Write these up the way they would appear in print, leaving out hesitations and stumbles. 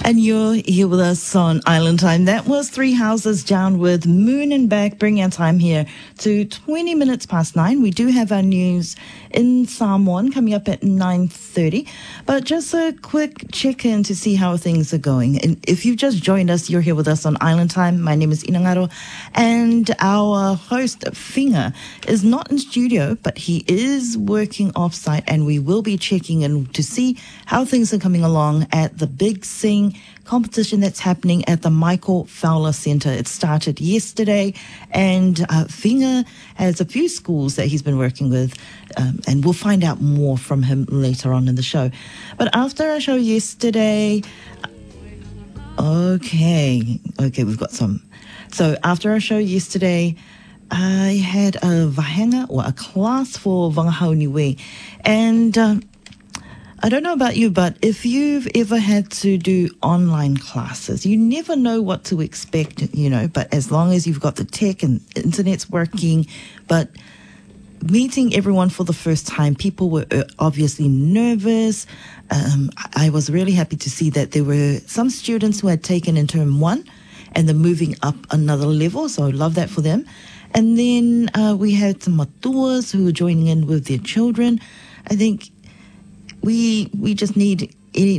And you're here with us on Island Time. That was Three Houses Down with Moon and Back, bringing our time here to 20 minutes past 9. We do have our news in Samoan coming up at 9:30. But just a quick check-in to see how things are going. And if you've just joined us, you're here with us on Island Time. My name is Inangaro, and our host, Finger, is not in studio, but he is working off-site, and we will be checking in to see how things are coming along at the Big Sing competition that's happening at the Michael Fowler Centre. It started yesterday, and Finger has a few schools that he's been working with, and we'll find out more from him later on in the show. But after our show yesterday, okay, we've got some. So after our show yesterday, I had a vahenga, or a class for Wangahau Niue, and I don't know about you, but if you've ever had to do online classes, you never know what to expect, but as long as you've got the tech and internet's working, but meeting everyone for the first time, people were obviously nervous. I was really happy to see that there were some students who had taken in term 1 and they're moving up another level, so I love that for them. And then we had some matuas who were joining in with their children. I think we just need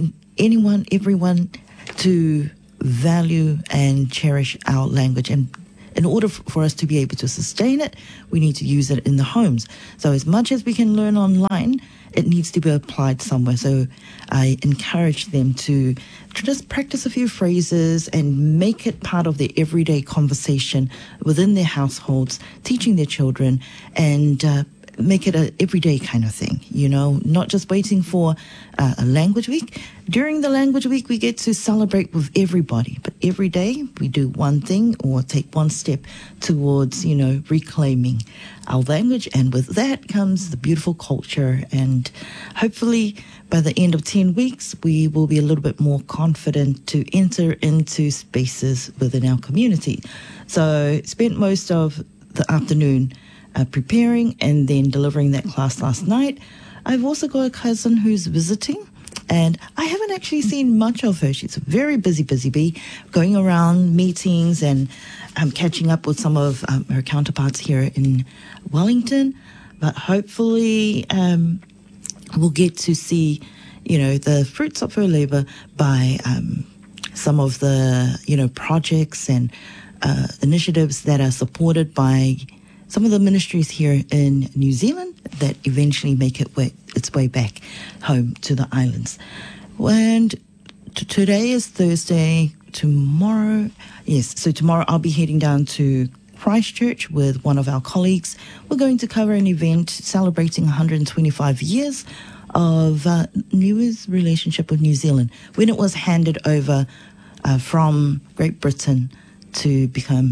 everyone to value and cherish our language. And in order for us to be able to sustain it, we need to use it in the homes. So as much as we can learn online, it needs to be applied somewhere. So I encourage them to just practice a few phrases and make it part of their everyday conversation within their households, teaching their children, and make it an everyday kind of thing, not just waiting for a language week. During the language week, we get to celebrate with everybody, but every day we do one thing or take one step towards, reclaiming our language. And with that comes the beautiful culture. And hopefully by the end of 10 weeks, we will be a little bit more confident to enter into spaces within our community. So spent most of the afternoon preparing and then delivering that class last night. I've also got a cousin who's visiting, and I haven't actually seen much of her. She's a very busy bee, going around meetings and catching up with some of her counterparts here in Wellington. But hopefully we'll get to see, the fruits of her labor by some of the, projects and initiatives that are supported by some of the ministries here in New Zealand that eventually make its way back home to the islands. And today is Thursday. Tomorrow I'll be heading down to Christchurch with one of our colleagues. We're going to cover an event celebrating 125 years of Niue's relationship with New Zealand, when it was handed over from Great Britain to become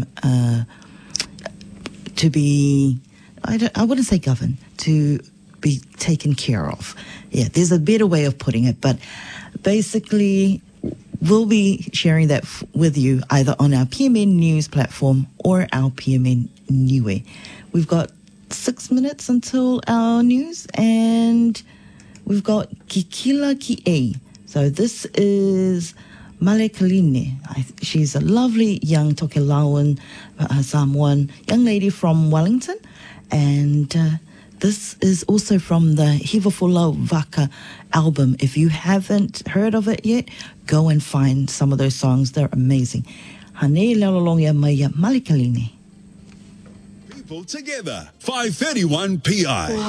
to be, I wouldn't say governed, to be taken care of. Yeah, there's a better way of putting it, but basically we'll be sharing that with you either on our PMN News platform or our PMN Niue. We've got 6 minutes until our news, and we've got Kikila Ki'e. So this is Male Kaline. She's a lovely young Tokelauan Samoan young lady from Wellington, and this is also from the Hiva Folau Vaka album. If you haven't heard of it yet, go and find some of those songs. They're amazing. Hane Lalolongia Maya Male Kaline. People together, 5:31 PI.